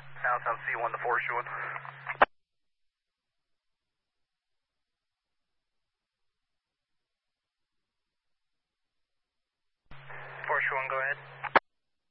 South C1 to 4 showing. Force 1, go ahead.